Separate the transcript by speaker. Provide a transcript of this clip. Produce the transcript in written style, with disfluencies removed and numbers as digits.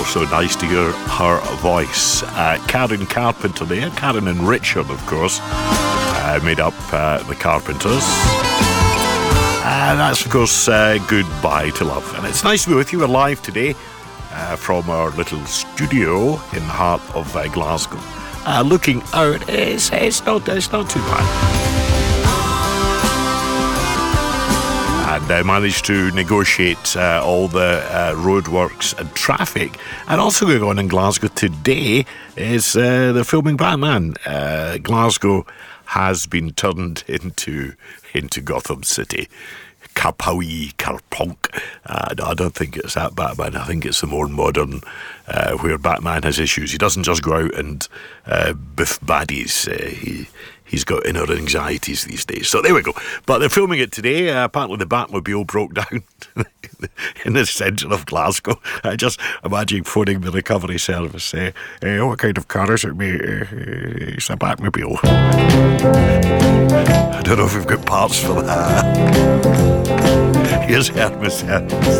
Speaker 1: so nice to hear her voice. Karen Carpenter there. Karen and Richard, of course, made up the Carpenters. And that's, of course, Goodbye to Love. And it's nice to be with you. We're live today from our little studio in the heart of Glasgow. Looking out, it's not too bad. And I managed to negotiate all the roadworks and traffic. And also going on in Glasgow today is they're filming Batman. Glasgow has been turned into Gotham City. Kapowie, Karponk. No, I don't think it's that Batman. I think it's the more modern, where Batman has issues. He doesn't just go out and biff baddies. He's got inner anxieties these days. So there we go. But they're filming it today. Apparently the Batmobile broke down in the centre of Glasgow. I just imagine phoning the recovery service. What kind of car is it, mate? It's a Batmobile. I don't know if we've got parts for that. Here's Hermes.